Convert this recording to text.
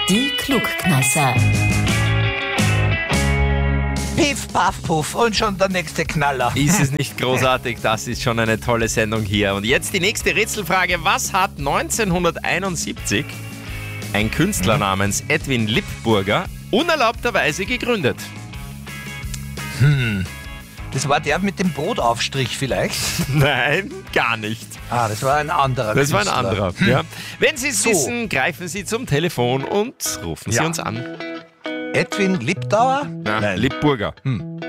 Die Klugkneisser. Piff, paff, puff und schon der nächste Knaller. Ist es nicht großartig? Das ist schon eine tolle Sendung hier. Und jetzt die nächste Rätselfrage. Was hat 1971 ein Künstler namens Edwin Lippburger unerlaubterweise gegründet? Das war der mit dem Brotaufstrich vielleicht? Nein, gar nicht. Ah, das war ein anderer Das war ein Künstler. anderer. Ja. Wenn Sie es So. wissen, greifen Sie zum Telefon und rufen Sie Ja. uns an. Edwin Lippdauer? Na, Nein. Lippburger.